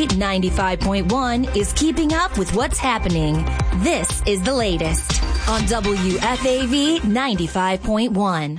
95.1 is keeping up with what's happening. This is the latest on WFAV 95.1.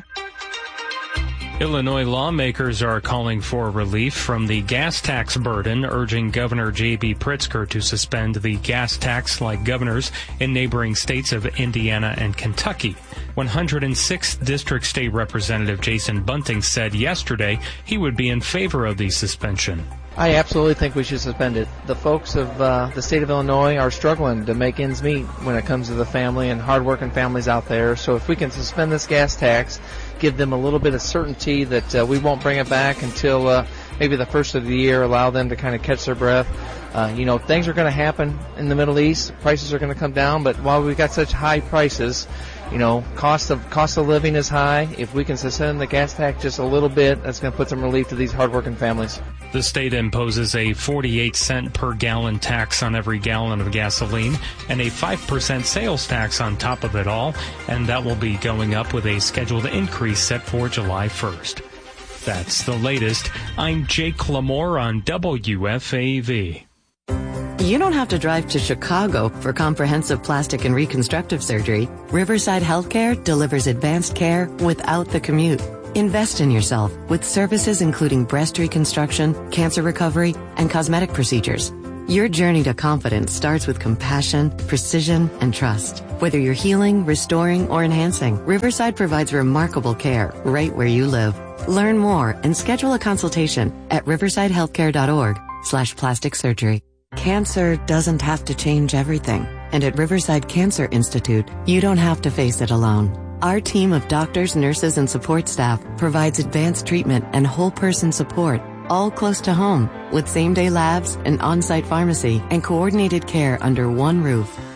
Illinois lawmakers are calling for relief from the gas tax burden, urging Governor J.B. Pritzker to suspend the gas tax like governors in neighboring states of Indiana and Kentucky. 106th District State Representative Jason Bunting said yesterday he would be in favor of the suspension. I absolutely think we should suspend it. The folks of the state of Illinois are struggling to make ends meet when it comes to the family and hardworking families out there. So if we can suspend this gas tax, give them a little bit of certainty that we won't bring it back until maybe the first of the year, allow them to kind of catch their breath. Things are going to happen in the Middle East. Prices are going to come down, but while we've got such high prices, cost of living is high. If we can suspend the gas tax just a little bit, that's going to put some relief to these hardworking families. The state imposes a 48-cent per gallon tax on every gallon of gasoline and a 5% sales tax on top of it all, and that will be going up with a scheduled increase set for July 1st. That's the latest. I'm Jake Lamore on WFAV. You don't have to drive to Chicago for comprehensive plastic and reconstructive surgery. Riverside Healthcare delivers advanced care without the commute. Invest in yourself with services including breast reconstruction, cancer recovery, and cosmetic procedures. Your journey to confidence starts with compassion, precision, and trust. Whether you're healing, restoring, or enhancing, Riverside provides remarkable care right where you live. Learn more and schedule a consultation at riversidehealthcare.org/plastic surgery. Cancer doesn't have to change everything. And at Riverside Cancer Institute, you don't have to face it alone. Our team of doctors, nurses, and support staff provides advanced treatment and whole person support, all close to home, with same-day labs, an on-site pharmacy, and coordinated care under one roof.